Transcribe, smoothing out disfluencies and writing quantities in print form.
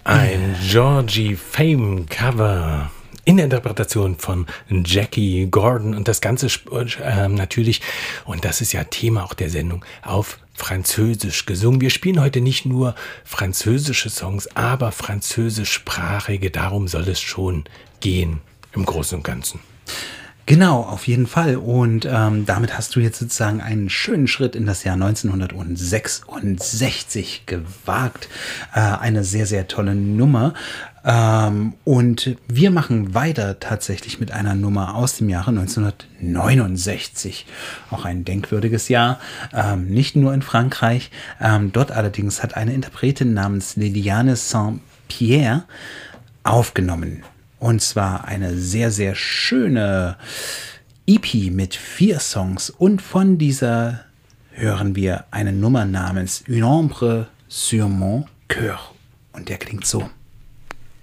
Ein Georgie Fame Cover in der Interpretation von Jackie Gordon und das Ganze natürlich, und das ist ja Thema auch der Sendung, auf Französisch gesungen. Wir spielen heute nicht nur französische Songs, aber französischsprachige, darum soll es schon gehen im Großen und Ganzen. Genau, auf jeden Fall. Und damit hast du jetzt sozusagen einen schönen Schritt in das Jahr 1966 gewagt. Eine sehr, sehr tolle Nummer. Und wir machen weiter tatsächlich mit einer Nummer aus dem Jahre 1969. Auch ein denkwürdiges Jahr, nicht nur in Frankreich. Dort allerdings hat eine Interpretin namens Liliane Saint-Pierre aufgenommen. Und zwar eine sehr, sehr schöne EP mit 4 Songs. Und von dieser hören wir eine Nummer namens Une ombre sur mon cœur. Und der klingt so.